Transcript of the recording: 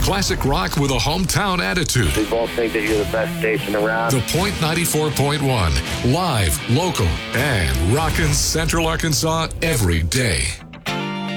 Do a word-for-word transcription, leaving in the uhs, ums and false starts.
Classic rock with a hometown attitude. We both think that you're the best station around. The Point ninety-four point one. Live, local, and rockin' Central Arkansas every day.